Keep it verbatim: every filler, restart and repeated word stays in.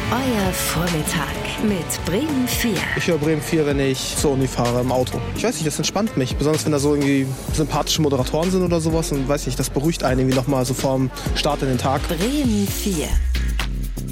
Euer Vormittag mit Bremen vier. Ich höre Bremen vier, wenn ich zur Uni fahre im Auto. Ich weiß nicht, das entspannt mich. Besonders wenn da so irgendwie sympathische Moderatoren sind oder sowas. Und weiß nicht, das beruhigt einen irgendwie nochmal so vorm Start in den Tag. Bremen vier.